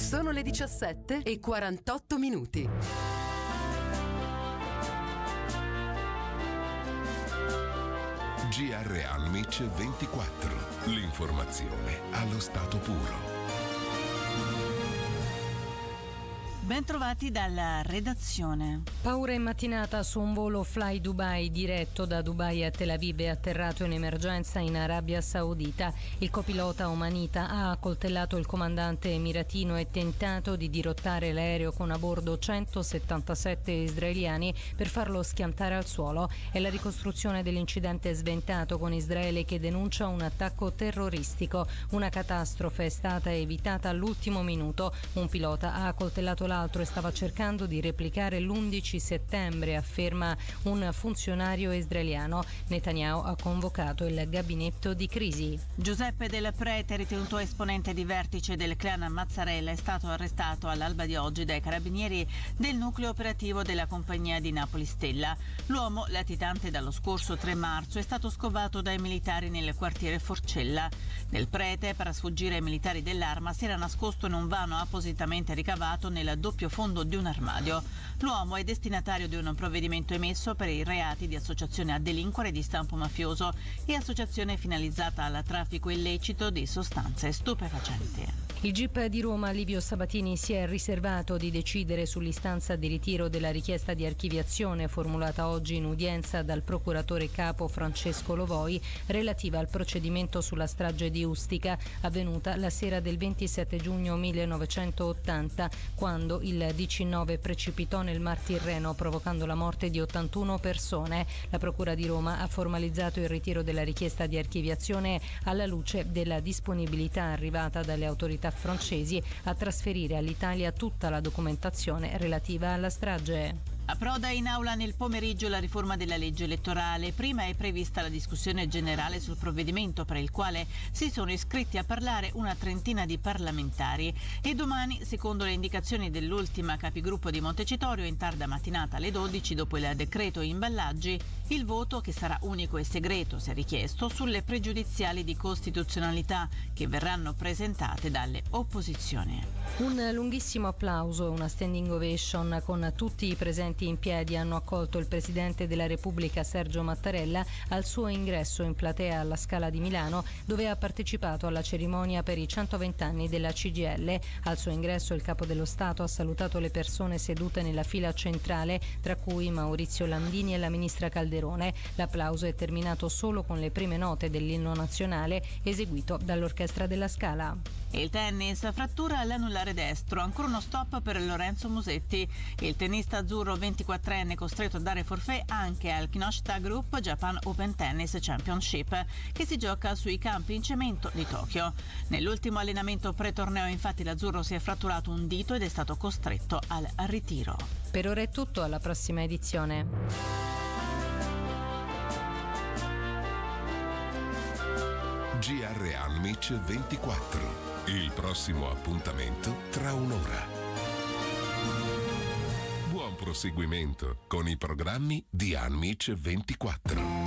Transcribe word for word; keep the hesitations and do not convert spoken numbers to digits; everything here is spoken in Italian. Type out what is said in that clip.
Sono le diciassette e quarantotto minuti. G R Almic ventiquattro. L'informazione allo stato puro. Bentrovati dalla redazione. Paura in mattinata su un volo Fly Dubai diretto da Dubai a Tel Aviv, è atterrato in emergenza in Arabia Saudita. Il copilota omanita ha accoltellato il comandante emiratino e tentato di dirottare l'aereo con a bordo centosettantasette israeliani per farlo schiantare al suolo. È la ricostruzione dell'incidente sventato, con Israele che denuncia un attacco terroristico. Una catastrofe è stata evitata all'ultimo minuto. Un pilota ha accoltellato l'altro e stava cercando di replicare l'undici settembre, afferma un funzionario israeliano. Netanyahu ha convocato il gabinetto di crisi. Giuseppe Del Prete, ritenuto esponente di vertice del clan Mazzarella, è stato arrestato all'alba di oggi dai carabinieri del nucleo operativo della compagnia di Napoli Stella. L'uomo, latitante dallo scorso tre marzo, è stato scovato dai militari nel quartiere Forcella. Del Prete, per sfuggire ai militari dell'Arma, si era nascosto in un vano appositamente ricavato nel doppio fondo di un armadio. L'uomo è destinatario di un provvedimento emesso per i reati di associazione a delinquere di stampo mafioso e associazione finalizzata al traffico illecito di sostanze stupefacenti. Il G I P di Roma, Livio Sabatini, si è riservato di decidere sull'istanza di ritiro della richiesta di archiviazione formulata oggi in udienza dal procuratore capo Francesco Lovoi, relativa al procedimento sulla strage di Ustica avvenuta la sera del ventisette giugno millenovecentottanta, quando il diciannove precipitò nel Mar Tirreno provocando la morte di ottantuno persone. La Procura di Roma ha formalizzato il ritiro della richiesta di archiviazione alla luce della disponibilità arrivata dalle autorità francesi a trasferire all'Italia tutta la documentazione relativa alla strage. Approda in aula nel pomeriggio la riforma della legge elettorale. Prima è prevista la discussione generale sul provvedimento, per il quale si sono iscritti a parlare una trentina di parlamentari, e domani, secondo le indicazioni dell'ultima capigruppo di Montecitorio, in tarda mattinata alle dodici, dopo il decreto imballaggi, il voto, che sarà unico e segreto se richiesto, sulle pregiudiziali di costituzionalità che verranno presentate dalle opposizioni. Un lunghissimo applauso e una standing ovation con tutti i presenti in piedi hanno accolto il Presidente della Repubblica Sergio Mattarella al suo ingresso in platea alla Scala di Milano, dove ha partecipato alla cerimonia per i centoventi anni della C G I L. Al suo ingresso il Capo dello Stato ha salutato le persone sedute nella fila centrale, tra cui Maurizio Landini e la Ministra Calderone. L'applauso è terminato solo con le prime note dell'inno nazionale eseguito dall'Orchestra della Scala. E il tennis, frattura all'anulare destro, ancora uno stop per Lorenzo Musetti. Il tennista azzurro ventiquattrenne costretto a dare forfait anche al Kinoshita Group Japan Open Tennis Championship, che si gioca sui campi in cemento di Tokyo. Nell'ultimo allenamento pre-torneo, infatti, l'azzurro si è fratturato un dito ed è stato costretto al ritiro. Per ora è tutto, alla prossima edizione. G R Almic ventiquattro. Il prossimo appuntamento tra un'ora. Buon proseguimento con i programmi di Almic ventiquattro.